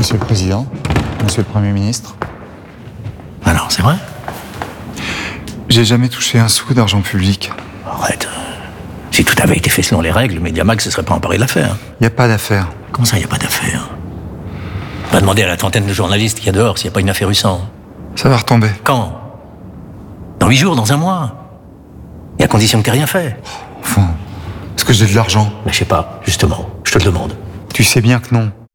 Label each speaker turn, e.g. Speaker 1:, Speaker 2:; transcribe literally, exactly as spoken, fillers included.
Speaker 1: Monsieur le Président, Monsieur le Premier ministre.
Speaker 2: Alors, c'est vrai?
Speaker 1: J'ai jamais touché un sou d'argent public.
Speaker 2: Arrête. Si tout avait été fait selon les règles, Mediamax ne se serait pas emparé de l'affaire.
Speaker 1: Y a pas d'affaire.
Speaker 2: Comment ça, il n'y a pas d'affaire? On va demander à la trentaine de journalistes qu'il y a dehors s'il n'y a pas une affaire Hussan.
Speaker 1: Ça va retomber.
Speaker 2: Quand? Dans huit jours, dans un mois. Et à condition que tu n'aies rien fait.
Speaker 1: Enfin, est-ce que j'ai de l'argent?
Speaker 2: Mais je sais pas, justement, je te le demande.
Speaker 1: Tu sais bien que non.